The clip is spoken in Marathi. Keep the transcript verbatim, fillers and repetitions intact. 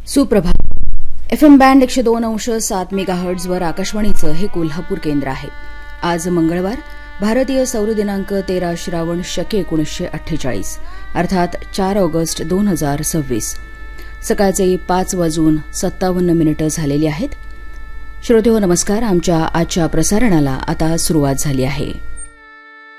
सुप्रभात. एफ एम बँड एकशे दोन अंश सात मेगाहर्ट्झवर आकाशवाणीचं हे कोल्हापूर केंद्र आहे. आज मंगळवार, भारतीय सौर दिनांक तेरा श्रावण शके एकोणीसशे अठ्ठेचाळीस अर्थात चार ऑगस्ट दोन हजार सव्वीस. सकाळचे पाच वाजून सत्तावन्न मिनिटं झालेली आहेत. श्रोतेहो नमस्कार. आमच्या आजच्या प्रसारणाला आता सुरुवात झाली आहे.